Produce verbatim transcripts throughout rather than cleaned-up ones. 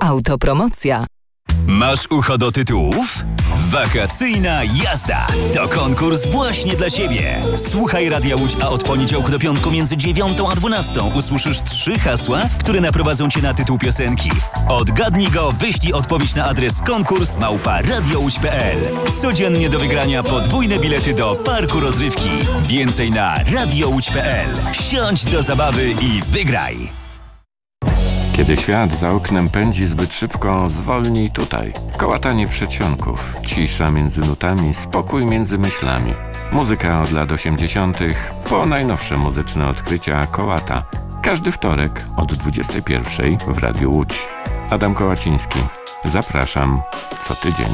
Autopromocja. Masz ucho do tytułów? Wakacyjna jazda to konkurs właśnie dla Ciebie. Słuchaj Radia Łódź, a od poniedziałku do piątku między dziewiątą a dwunastą usłyszysz trzy hasła, które naprowadzą Cię na tytuł piosenki. Odgadnij go, wyślij odpowiedź na adres konkurs małpa radiołódź kropka p l. Codziennie do wygrania podwójne bilety do parku rozrywki. Więcej na radiołódź kropka p l. Wsiądź do zabawy i wygraj! Kiedy świat za oknem pędzi zbyt szybko, zwolnij tutaj. Kołatanie przedsionków, cisza między nutami, spokój między myślami. Muzyka od lat osiemdziesiątych po najnowsze muzyczne odkrycia Kołata. Każdy wtorek od dwudziestej pierwszej w Radiu Łódź. Adam Kołaciński. Zapraszam co tydzień.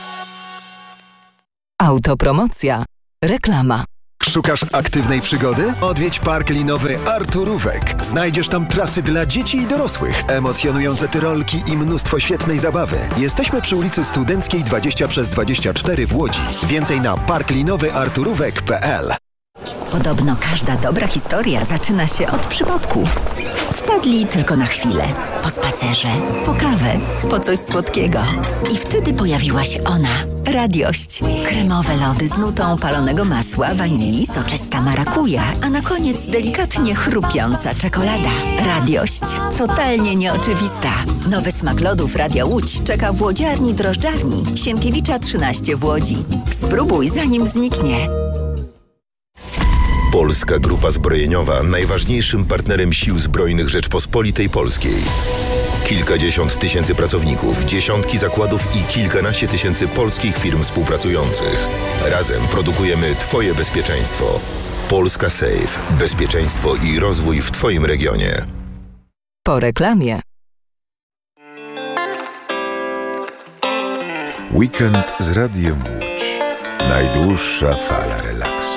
Autopromocja. Reklama. Szukasz aktywnej przygody? Odwiedź park linowy Arturówek. Znajdziesz tam trasy dla dzieci i dorosłych, emocjonujące tyrolki i mnóstwo świetnej zabawy. Jesteśmy przy ulicy Studenckiej dwadzieścia przez dwadzieścia cztery w Łodzi. Więcej na park linowy arturówek kropka p l. Podobno każda dobra historia zaczyna się od przypadku. Wpadli tylko na chwilę. Po spacerze, po kawę, po coś słodkiego. I wtedy pojawiła się ona. Radiość. Kremowe lody z nutą palonego masła, wanilii, soczysta marakuja, a na koniec delikatnie chrupiąca czekolada. Radiość. Totalnie nieoczywista. Nowy smak lodów Radia Łódź czeka w łodziarni drożdżarni Sienkiewicza trzynaście w Łodzi. Spróbuj zanim zniknie. Polska Grupa Zbrojeniowa, najważniejszym partnerem Sił Zbrojnych Rzeczpospolitej Polskiej. Kilkadziesiąt tysięcy pracowników, dziesiątki zakładów i kilkanaście tysięcy polskich firm współpracujących. Razem produkujemy Twoje bezpieczeństwo. Polska Safe. Bezpieczeństwo i rozwój w Twoim regionie. Po reklamie. Weekend z Radiem Łódź. Najdłuższa fala relaksu.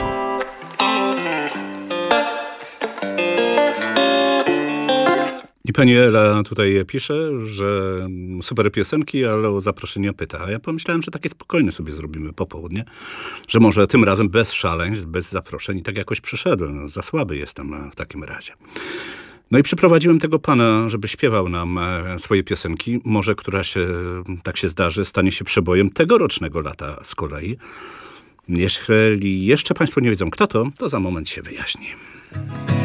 I pani Ela tutaj pisze, że super piosenki, ale o zaproszenia pyta. A ja pomyślałem, że takie spokojne sobie zrobimy popołudnie, że może tym razem bez szaleństw, bez zaproszeń i tak jakoś przyszedłem. No, za słaby jestem w takim razie. No i przyprowadziłem tego pana, żeby śpiewał nam swoje piosenki. Może któraś, tak się zdarzy, stanie się przebojem tegorocznego lata z kolei. Jeśli jeszcze państwo nie wiedzą, kto to, to za moment się wyjaśni.